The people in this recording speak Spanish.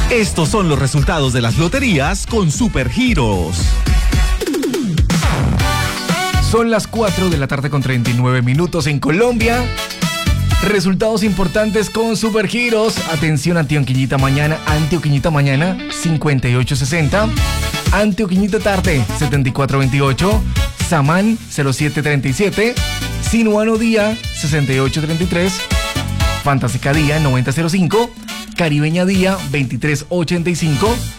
Estos son los resultados de las loterías con Supergiros. Son las 4 de la tarde con 39 minutos en Colombia. Resultados importantes con Supergiros. Atención, Antioqueñita mañana, 5860. Antioqueñita tarde, 7428. Samán, 0737. Sinuano día, 6833. Fantástica día, 9005. Caribeña día, 2385.